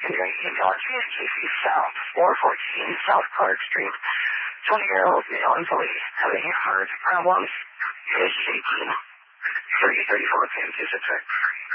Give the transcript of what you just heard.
secondary email, GCC South, 414 South Clark Street. 20-year-old male employee having heart problems. Age 18. 334 P.M. Pacific.